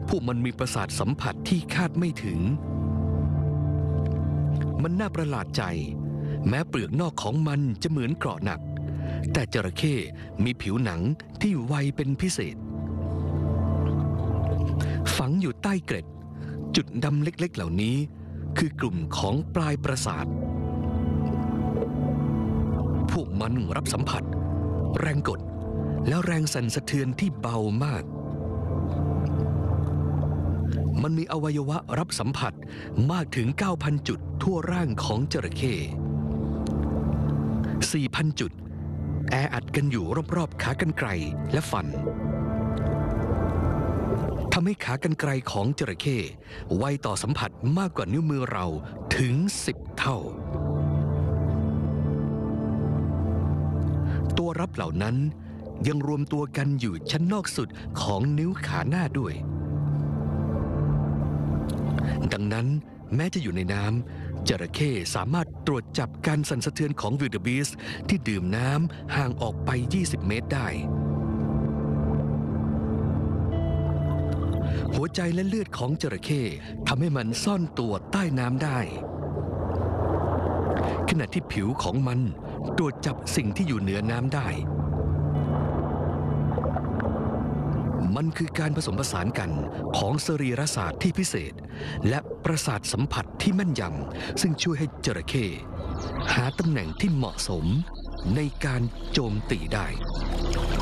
พวกมันมีประสาทสัมผัสที่คาดไม่ถึงมันน่าประหลาดใจแม้เปลือกนอกของมันจะเหมือนเกราะหนักแต่จระเข้มีผิวหนังที่ไวเป็นพิเศษฝังอยู่ใต้เกล็ดจุดดำเล็กๆเหล่านี้คือกลุ่มของปลายประสาทพวกมันรับสัมผัสแรงกดและแรงสั่นสะเทือนที่เบามากมันมีอวัยวะรับสัมผัสมากถึง 9,000 จุดทั่วร่างของจระเข้ 4,000 จุดแออัดกันอยู่รอบๆขากรรไกรและฟันทำให้ขากรรไกรของจระเข้ไวต่อสัมผัสมากกว่านิ้วมือเราถึง 10 เท่าตัวรับเหล่านั้นยังรวมตัวกันอยู่ชั้นนอกสุดของนิ้วขาหน้าด้วยดังนั้นแม้จะอยู่ในน้ำจระเข้สามารถตรวจจับการสั่นสะเทือนของวิลเดอร์บีสต์ที่ดื่มน้ำห่างออกไป 20 เมตรได้หัวใจและเลือดของจระเข้ทำให้มันซ่อนตัวใต้น้ำได้ขณะที่ผิวของมันตรวจจับสิ่งที่อยู่เหนือน้ำได้มันคือการผสมผสานกันของสรีรศาสตร์ที่พิเศษและประสาทสัมผัสที่แม่นยำซึ่งช่วยให้จระเข้หาตำแหน่งที่เหมาะสมในการโจมตีได้